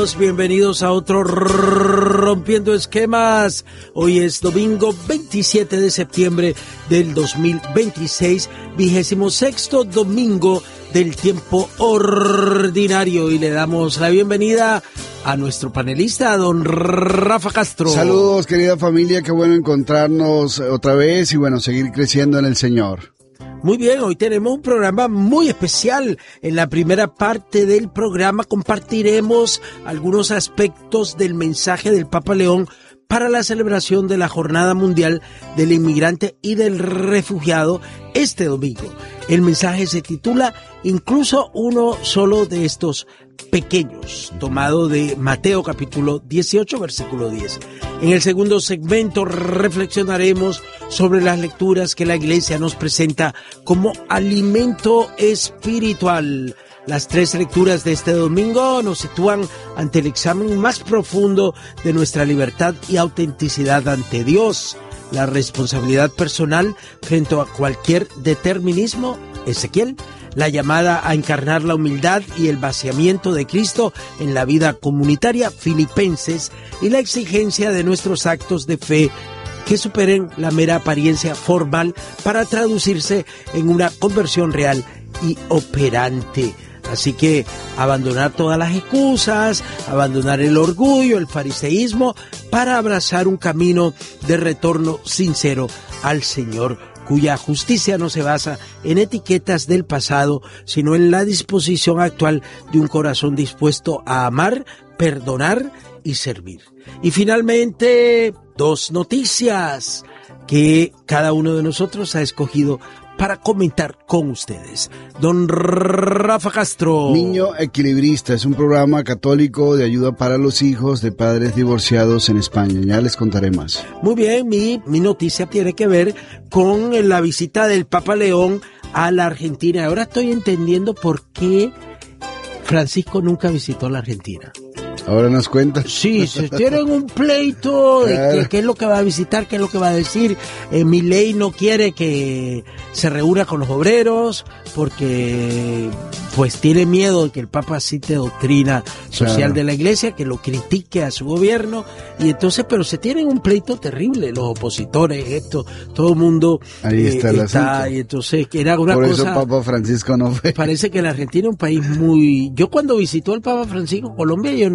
todos, bienvenidos a otro Rompiendo Esquemas. Hoy es domingo 27 de septiembre del 2026, 26º domingo del tiempo ordinario, y le damos la bienvenida a nuestro panelista, don Rafa Castro. Saludos, querida familia, qué bueno encontrarnos otra vez y bueno, seguir creciendo en el Señor. Muy bien, hoy tenemos un programa muy especial. En la primera parte del programa compartiremos algunos aspectos del mensaje del Papa León para la celebración de la Jornada Mundial del Inmigrante y del Refugiado este domingo. El mensaje se titula Incluso uno solo de estos pequeños, tomado de Mateo capítulo 18, versículo 10. En el segundo segmento reflexionaremos sobre las lecturas que la Iglesia nos presenta como alimento espiritual. Las tres lecturas de este domingo nos sitúan ante el examen más profundo de nuestra libertad y autenticidad ante Dios, la responsabilidad personal frente a cualquier determinismo, Ezequiel, la llamada a encarnar la humildad y el vaciamiento de Cristo en la vida comunitaria, Filipenses, y la exigencia de nuestros actos de fe que superen la mera apariencia formal para traducirse en una conversión real y operante. Así que abandonar todas las excusas, abandonar el orgullo, el fariseísmo, para abrazar un camino de retorno sincero al Señor, cuya justicia no se basa en etiquetas del pasado, sino en la disposición actual de un corazón dispuesto a amar, perdonar y servir. Y finalmente, dos noticias que cada uno de nosotros ha escogido para comentar con ustedes. Don Rafa Castro. Niño Equilibrista es un programa católico de ayuda para los hijos de padres divorciados en España. Ya les contaré más. Muy bien, mi noticia tiene que ver con la visita del Papa León a la Argentina. Ahora estoy entendiendo por qué Francisco nunca visitó la Argentina. Ahora nos cuentan. Sí, se tienen un pleito de qué es lo que va a visitar, qué es lo que va a decir. Milei no quiere que se reúna con los obreros porque pues tiene miedo de que el Papa cite doctrina social de la Iglesia, que lo critique a su gobierno, y entonces, pero se tienen un pleito terrible los opositores, todo el mundo ahí está el asunto. Y entonces que era una por cosa. Por eso Papa Francisco no fue. Parece que la Argentina es un país muy. Yo cuando visitó el Papa Francisco Colombia, yo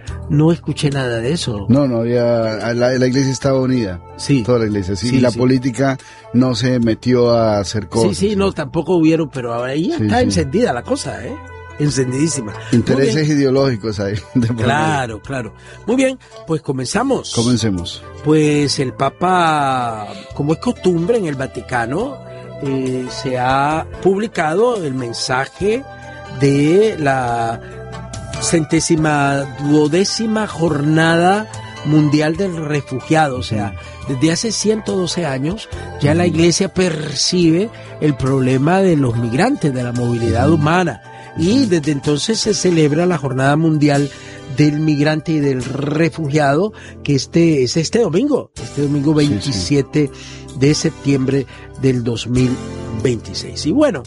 no escuché nada de eso. No, la Iglesia estaba unida. Sí. Toda la Iglesia, sí. Sí, y la sí. política no se metió a hacer cosas. Sí, no, tampoco hubieron, pero ahí está encendida la cosa, encendidísima. Intereses ideológicos ahí. Claro. Muy bien, pues comenzamos. Comencemos. Pues el Papa, como es costumbre en el Vaticano, se ha publicado el mensaje de la 112ª Jornada Mundial del Refugiado. O sea, desde hace 112 años ya la Iglesia percibe el problema de los migrantes, de la movilidad humana, y desde entonces se celebra la Jornada Mundial del Migrante y del Refugiado, que es este domingo 27 de septiembre del 2026. Y bueno,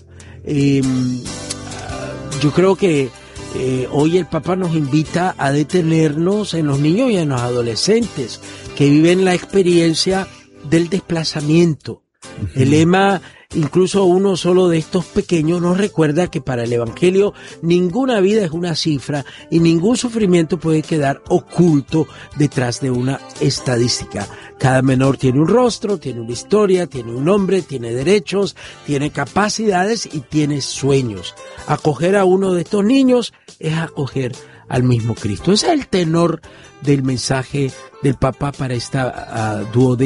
yo creo que hoy el Papa nos invita a detenernos en los niños y en los adolescentes que viven la experiencia del desplazamiento. El lema, incluso uno solo de estos pequeños, nos recuerda que para el Evangelio ninguna vida es una cifra y ningún sufrimiento puede quedar oculto detrás de una estadística. Cada menor tiene un rostro, tiene una historia, tiene un nombre, tiene derechos, tiene capacidades y tiene sueños. Acoger a uno de estos niños es acoger al mismo Cristo. Ese es el tenor del mensaje del Papa para esta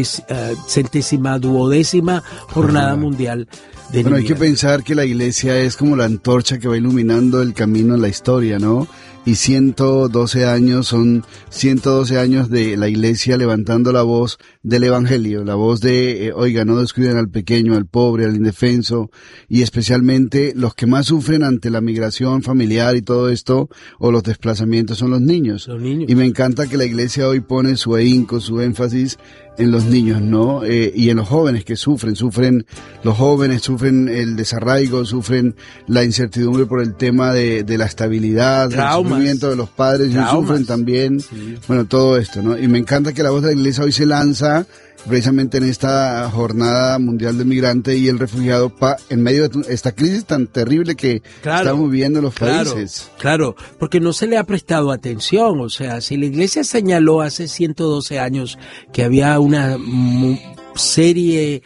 112ª Jornada Mundial del Bueno, hay que Inmigrante. pensar que la Iglesia es como la antorcha que va iluminando el camino en la historia, ¿no? Y 112 años son 112 años de la Iglesia levantando la voz del Evangelio, la voz de, oiga, no descuiden al pequeño, al pobre, al indefenso, y especialmente los que más sufren ante la migración familiar y todo esto, o los desplazamientos, son los niños. Los niños. Y me encanta que la Iglesia hoy pone su ahínco, su énfasis en los niños, ¿no? Y en los jóvenes que sufren los jóvenes, sufren el desarraigo, sufren la incertidumbre por el tema de la estabilidad, traumas, el sufrimiento de los padres, ellos sufren también, sí. Bueno, todo esto, ¿no? Y me encanta que la Voz de la Iglesia hoy se lanza precisamente en esta jornada mundial del migrante y el refugiado en medio de esta crisis tan terrible que estamos viviendo en los países. Claro, porque no se le ha prestado atención. O sea, si la Iglesia señaló hace 112 años que había un serio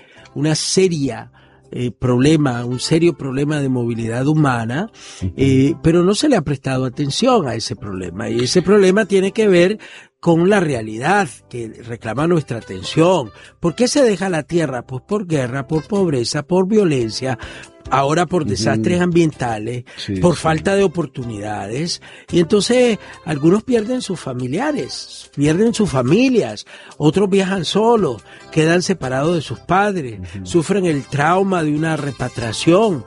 problema de movilidad humana, pero no se le ha prestado atención a ese problema, y ese problema tiene que ver con la realidad que reclama nuestra atención. ¿Por qué se deja la tierra? Pues por guerra, por pobreza, por violencia, ahora por desastres ambientales, por falta de oportunidades, y entonces algunos pierden sus familiares, pierden sus familias, otros viajan solos, quedan separados de sus padres, sufren el trauma de una repatriación,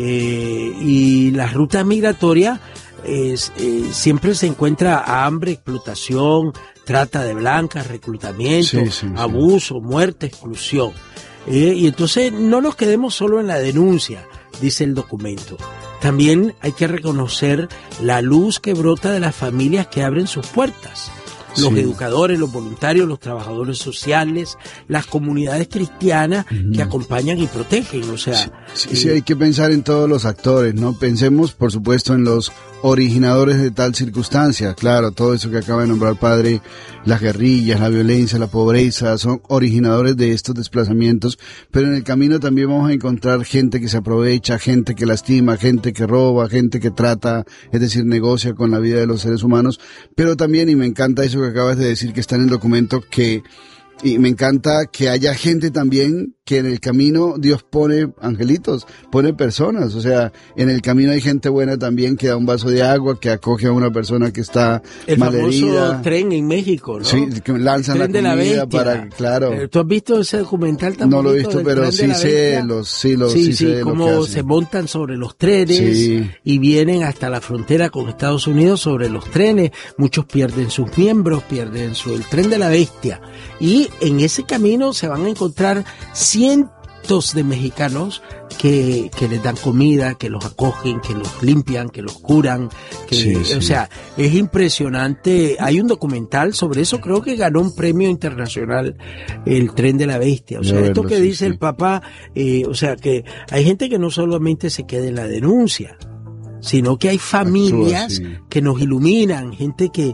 y las rutas migratorias siempre se encuentra hambre, explotación, trata de blancas, reclutamiento, abuso, muerte, exclusión. Y entonces no nos quedemos solo en la denuncia, dice el documento. También hay que reconocer la luz que brota de las familias que abren sus puertas. Los educadores, los voluntarios, los trabajadores sociales, las comunidades cristianas que acompañan y protegen, o sea... Sí, hay que pensar en todos los actores, ¿no? Pensemos, por supuesto, en los originadores de tal circunstancia. Claro, todo eso que acaba de nombrar Padre, las guerrillas, la violencia, la pobreza, son originadores de estos desplazamientos, pero en el camino también vamos a encontrar gente que se aprovecha, gente que lastima, gente que roba, gente que trata, es decir, negocia con la vida de los seres humanos, pero también, y me encanta eso que acabas de decir que está en el documento, y me encanta que haya gente también que en el camino Dios pone angelitos, pone personas, o sea, en el camino hay gente buena también que da un vaso de agua, que acoge a una persona que está malherida. El famoso tren en México, ¿no? Sí, que lanzan la comida para, claro. ¿Tú has visto ese documental también? No lo he visto, pero sí sé cómo se montan sobre los trenes y vienen hasta la frontera con Estados Unidos sobre los trenes. Muchos pierden sus miembros, el tren de la bestia. Y en ese camino se van a encontrar cientos de mexicanos que les dan comida, que los acogen, que los limpian, que los curan, o sea, es impresionante. Hay un documental sobre eso, creo que ganó un premio internacional, el Tren de la Bestia. O sea, esto que dice el Papa, o sea, que hay gente que no solamente se queda en la denuncia, sino que hay familias que nos iluminan, gente que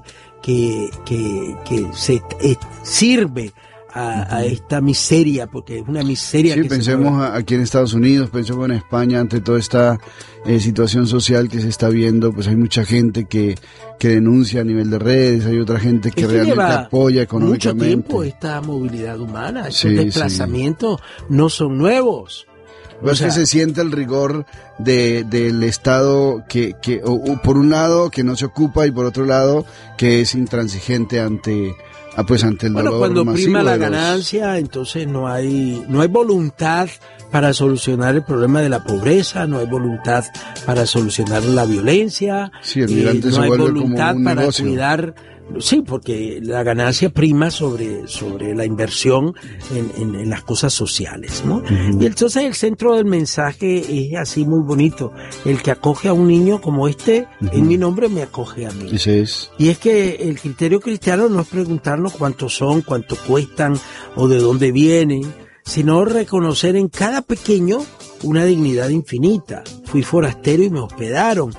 se sirve a esta miseria, porque es una miseria. Sí, pensemos aquí en Estados Unidos, pensemos en España, ante toda esta situación social que se está viendo, pues hay mucha gente que denuncia a nivel de redes, hay otra gente que realmente apoya económicamente. Mucho tiempo esta movilidad humana, estos desplazamientos no son nuevos. Pues que se siente el rigor del Estado que por un lado que no se ocupa y por otro lado que es intransigente ante el dolor cuando masivo prima la ganancia, entonces no hay voluntad para solucionar el problema de la pobreza, no hay voluntad para solucionar la violencia, no hay voluntad como un para negocio. Cuidar. Sí, porque la ganancia prima sobre la inversión en las cosas sociales, ¿no? Y entonces el centro del mensaje es así muy bonito. El que acoge a un niño como en mi nombre me acoge a mí. Ese es. Y es que el criterio cristiano no es preguntarnos cuántos son, cuánto cuestan o de dónde vienen, sino reconocer en cada pequeño una dignidad infinita. Fui forastero y me hospedaron.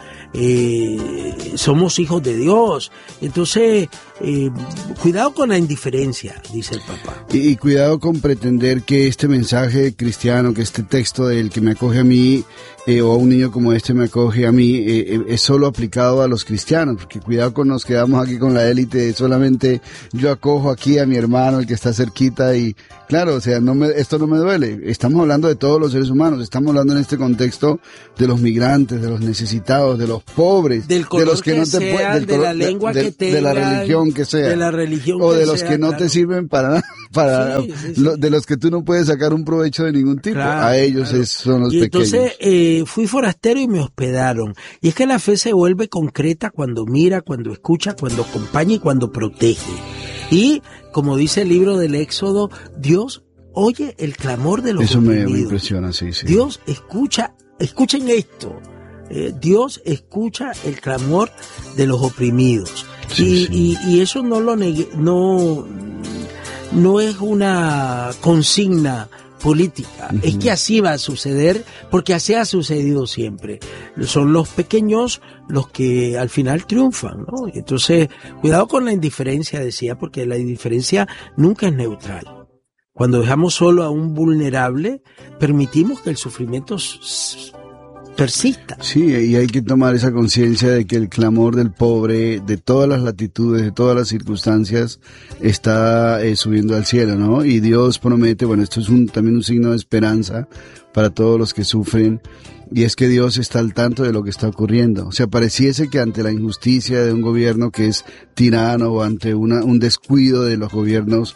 Somos hijos de Dios. Entonces, cuidado con la indiferencia, dice el Papa. Y cuidado con pretender que este mensaje cristiano, que este texto del que me acoge a mí, o a un niño como este me acoge a mí, es solo aplicado a los cristianos, porque cuidado con nos quedamos aquí con la élite, solamente yo acojo aquí a mi hermano, el que está cerquita, y claro, o sea, esto no me duele. Estamos hablando de todos los seres humanos, estamos hablando en este contexto de los migrantes, de los necesitados, de los pobres, de los que no te pueden, de la lengua que tengan, de la religión que sea, de la religión o de que los sea, que no te sirven para nada, de los que tú no puedes sacar un provecho de ningún tipo, a ellos son los pequeños. Entonces, fui forastero y me hospedaron. Y es que la fe se vuelve concreta cuando mira, cuando escucha, cuando acompaña y cuando protege. Y, como dice el libro del Éxodo, Dios oye el clamor de los Eso oprimidos. me impresiona, sí. Dios escuchen esto, Dios escucha el clamor de los oprimidos. Y eso no es una consigna política, es que así va a suceder, porque así ha sucedido siempre. Son los pequeños los que al final triunfan, ¿no? Y entonces, cuidado con la indiferencia, decía, porque la indiferencia nunca es neutral. Cuando dejamos solo a un vulnerable, permitimos que el sufrimiento persista. Sí, y hay que tomar esa conciencia de que el clamor del pobre, de todas las latitudes, de todas las circunstancias, está subiendo al cielo, ¿no? Y Dios promete, bueno, esto es también un signo de esperanza para todos los que sufren, y es que Dios está al tanto de lo que está ocurriendo. O sea, pareciese que ante la injusticia de un gobierno que es tirano, o ante un descuido de los gobiernos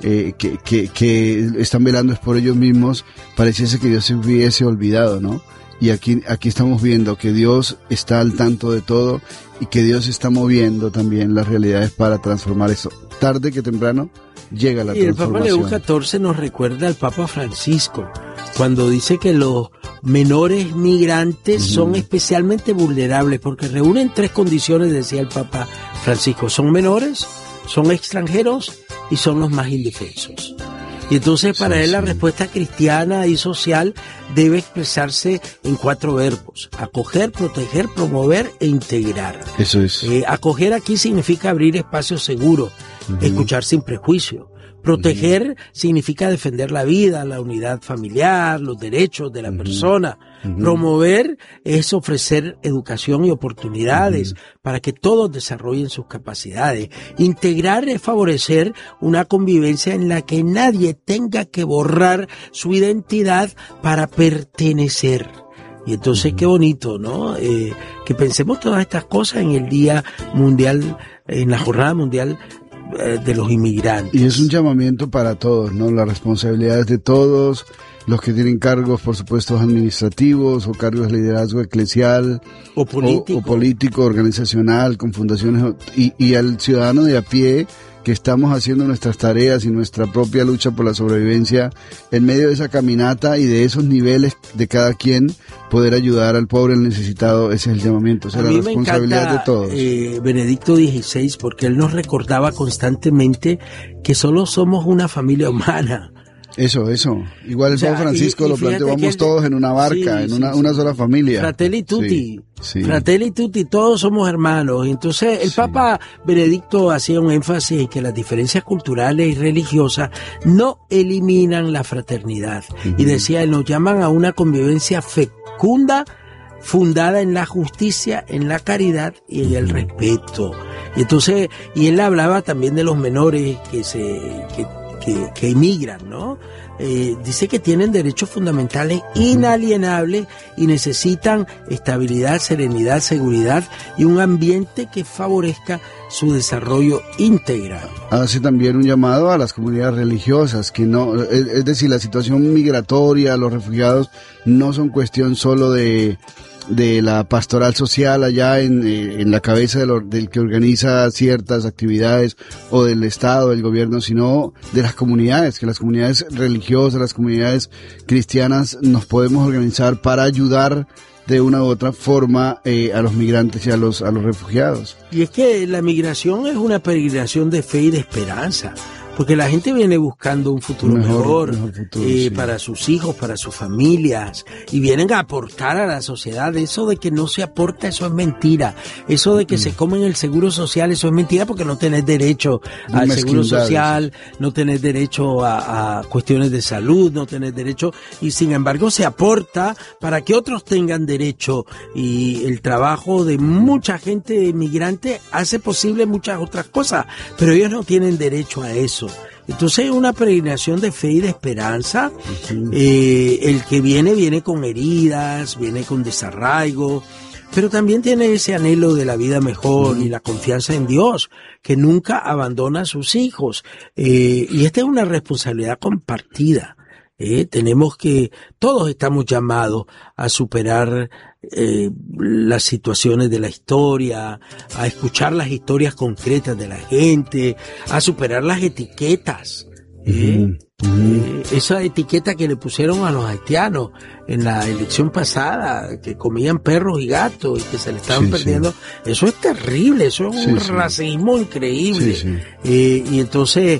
que están velando por ellos mismos, pareciese que Dios se hubiese olvidado, ¿no? Y aquí estamos viendo que Dios está al tanto de todo y que Dios está moviendo también las realidades para transformar eso. Tarde que temprano llega la transformación. Y el Papa León XIV nos recuerda al Papa Francisco cuando dice que los menores migrantes son especialmente vulnerables porque reúnen 3 condiciones, decía el Papa Francisco: son menores, son extranjeros y son los más indefensos. Y entonces para él la respuesta cristiana y social debe expresarse en 4 verbos: acoger, proteger, promover e integrar. Eso es. Acoger aquí significa abrir espacios seguros, escuchar sin prejuicio. Proteger significa defender la vida, la unidad familiar, los derechos de la persona. Promover es ofrecer educación y oportunidades para que todos desarrollen sus capacidades. Integrar es favorecer una convivencia en la que nadie tenga que borrar su identidad para pertenecer. Y entonces qué bonito, ¿no? Que pensemos todas estas cosas en el Día Mundial, en la Jornada Mundial de los Inmigrantes. Y es un llamamiento para todos, ¿no? Las responsabilidades de todos, los que tienen cargos, por supuesto, administrativos o cargos de liderazgo eclesial o político, organizacional, con fundaciones, y al ciudadano de a pie que estamos haciendo nuestras tareas y nuestra propia lucha por la sobrevivencia en medio de esa caminata y de esos niveles de cada quien, poder ayudar al pobre, al necesitado. Ese es el llamamiento, esa es la responsabilidad de todos. Benedicto XVI, porque él nos recordaba constantemente que solo somos una familia humana. Eso. Igual el Papa Francisco lo planteó, vamos todos en una barca, una sola familia. Fratelli tutti. Fratelli tutti, todos somos hermanos. Entonces el Papa Benedicto hacía un énfasis en que las diferencias culturales y religiosas no eliminan la fraternidad. Y decía, nos llaman a una convivencia fecunda, fundada en la justicia, en la caridad y en el respeto. Y entonces, y él hablaba también de los menores que emigran, ¿no? Dice que tienen derechos fundamentales inalienables y necesitan estabilidad, serenidad, seguridad y un ambiente que favorezca su desarrollo integral. Hace también un llamado a las comunidades religiosas, que no, es decir, la situación migratoria, los refugiados no son cuestión solo de la pastoral social allá en la cabeza del que organiza ciertas actividades, o del Estado, del gobierno, sino de las comunidades, que las comunidades religiosas, las comunidades cristianas nos podemos organizar para ayudar de una u otra forma a los migrantes y a los refugiados. Y es que la migración es una peregrinación de fe y de esperanza, porque la gente viene buscando un futuro mejor para sus hijos, para sus familias, y vienen a aportar a la sociedad. Eso de que no se aporta, eso es mentira. Eso de que se comen el seguro social, eso es mentira, porque no tenés derecho al seguro social, no tenés derecho a cuestiones de salud, no tenés derecho, y sin embargo se aporta para que otros tengan derecho, y el trabajo de mucha gente migrante hace posible muchas otras cosas, pero ellos no tienen derecho a eso. Entonces es una peregrinación de fe y de esperanza. El que viene con heridas, viene con desarraigo, pero también tiene ese anhelo de la vida mejor y la confianza en Dios, que nunca abandona a sus hijos. Y esta es una responsabilidad compartida. Todos estamos llamados a superar las situaciones de la historia, a escuchar las historias concretas de la gente, a superar las etiquetas. Esa etiqueta que le pusieron a los haitianos en la elección pasada, que comían perros y gatos y que se le estaban perdiendo, eso es terrible, eso es un racismo increíble. Y entonces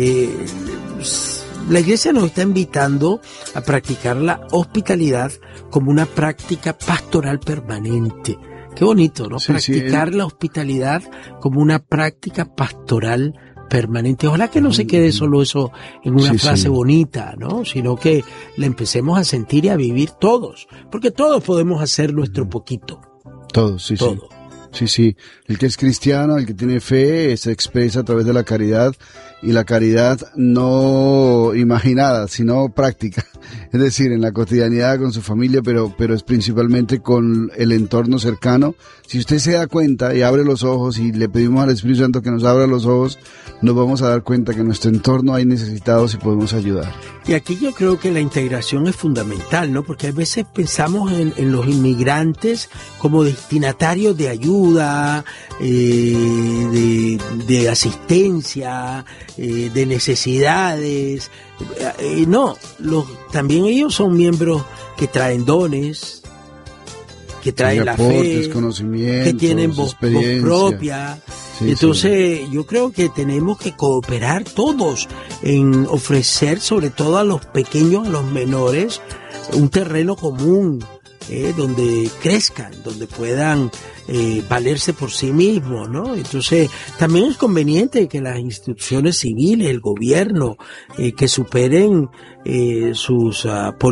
la Iglesia nos está invitando a practicar la hospitalidad como una práctica pastoral permanente. Qué bonito, ¿no? Practicar la hospitalidad como una práctica pastoral permanente. Ojalá que no se quede solo eso en una frase bonita, ¿no? Sino que la empecemos a sentir y a vivir todos. Porque todos podemos hacer nuestro poquito. Todos, Todo. Sí. El que es cristiano, el que tiene fe, se expresa a través de la caridad, y la caridad no imaginada, sino práctica. Es decir, en la cotidianidad con su familia, pero es principalmente con el entorno cercano. Si usted se da cuenta y abre los ojos y le pedimos al Espíritu Santo que nos abra los ojos, nos vamos a dar cuenta que en nuestro entorno hay necesitados y podemos ayudar. Y aquí yo creo que la integración es fundamental, ¿no? Porque a veces pensamos en los inmigrantes como destinatarios de ayuda, de asistencia, de necesidades. No, también ellos son miembros que traen dones, que traen la fe, que tienen voz propia. Entonces yo creo que tenemos que cooperar todos en ofrecer, sobre todo a los pequeños, a los menores, un terreno común, donde crezcan, donde puedan valerse por sí mismos, ¿no? Entonces también es conveniente que las instituciones civiles, el gobierno, que superen sus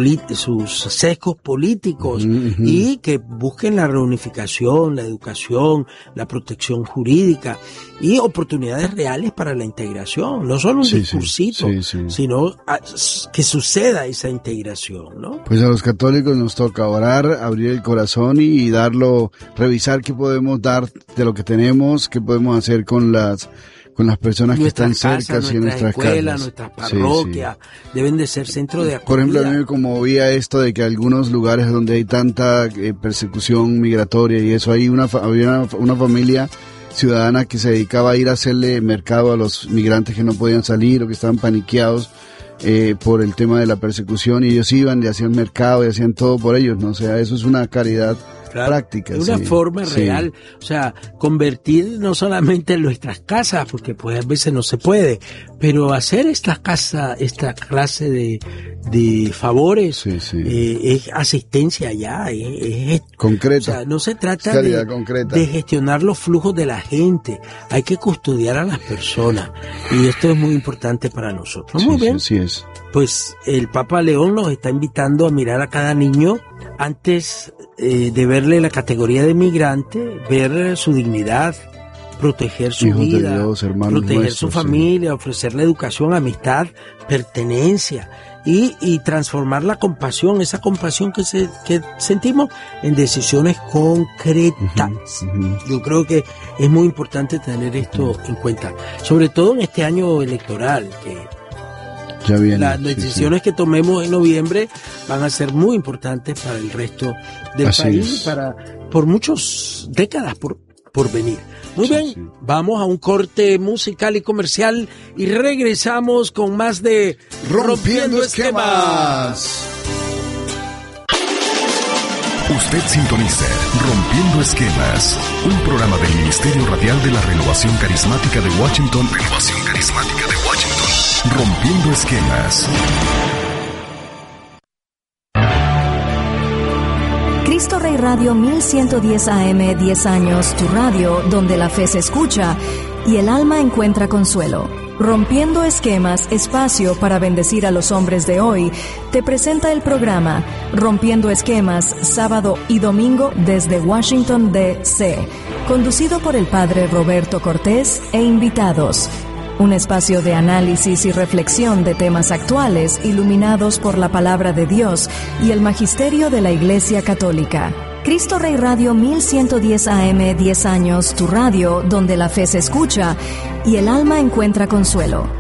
sesgos políticos y que busquen la reunificación, la educación, la protección jurídica y oportunidades reales para la integración, no solo un discursito, sino que suceda esa integración, ¿no? Pues a los católicos nos toca orar, abrir el corazón y revisar qué podemos dar de lo que tenemos, qué podemos hacer con las personas que están cerca, y en nuestras escuelas, nuestras parroquias, deben de ser centro de acogida. Por ejemplo, a mí me conmovía esto de que algunos lugares donde hay tanta persecución migratoria y eso, había una familia ciudadana que se dedicaba a ir a hacerle mercado a los migrantes que no podían salir o que estaban paniqueados por el tema de la persecución, y ellos iban y hacían mercado y hacían todo por ellos, ¿no? O sea, eso es una caridad práctica. Es una forma real, o sea, convertir no solamente en nuestras casas, porque pues a veces no se puede, pero hacer esta clase de favores, es asistencia ya, es concreta. O sea, no se trata de gestionar los flujos de la gente, hay que custodiar a las personas, y esto es muy importante para nosotros. Muy bien. Sí, es. Pues el Papa León nos está invitando a mirar a cada niño antes de verle la categoría de migrante, ver su dignidad, proteger su vida, Dios, proteger su familia, ofrecerle educación, amistad, pertenencia y transformar la compasión, esa compasión que sentimos en decisiones concretas. Yo creo que es muy importante tener esto en cuenta, sobre todo en este año electoral, que ya viene, las decisiones que tomemos en noviembre van a ser muy importantes para el resto del país, por muchas décadas por venir. Muy bien, vamos a un corte musical y comercial y regresamos con más de Rompiendo Esquemas. Usted sintoniza Rompiendo Esquemas, un programa del Ministerio Radial de la Renovación Carismática de Washington. Rompiendo Esquemas. Cristo Rey Radio 1110 AM, 10 años, tu radio donde la fe se escucha y el alma encuentra consuelo. Rompiendo Esquemas, espacio para bendecir a los hombres de hoy, te presenta el programa Rompiendo Esquemas, sábado y domingo desde Washington, D.C., conducido por el Padre Roberto Cortés e invitados. Un espacio de análisis y reflexión de temas actuales iluminados por la palabra de Dios y el magisterio de la Iglesia Católica. Cristo Rey Radio 1110 AM, 10 años, tu radio donde la fe se escucha y el alma encuentra consuelo.